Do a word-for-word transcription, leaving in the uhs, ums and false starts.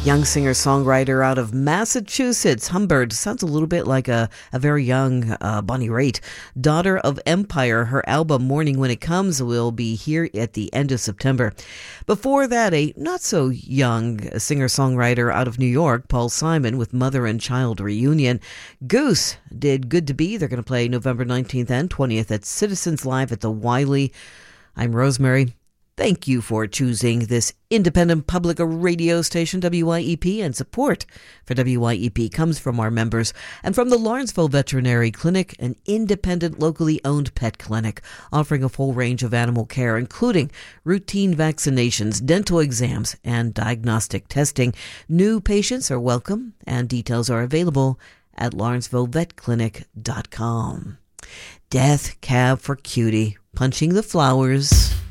Young singer-songwriter out of Massachusetts, Humbird. Sounds a little bit like a, a very young uh, Bonnie Raitt. Daughter of Empire, her album Morning When It Comes will be here at the end of September. Before that, a not-so-young singer-songwriter out of New York, Paul Simon, with Mother and Child Reunion. Goose did Good to Be. They're going to play November nineteenth and twentieth at Citizens Live at the Wiley. I'm Rosemary. Thank you for choosing this independent public radio station, W Y E P, and support for W Y E P comes from our members and from the Lawrenceville Veterinary Clinic, an independent, locally owned pet clinic offering a full range of animal care, including routine vaccinations, dental exams, and diagnostic testing. New patients are welcome, and details are available at lawrenceville vet clinic dot com. Death Cab for Cutie, Punching the Flowers.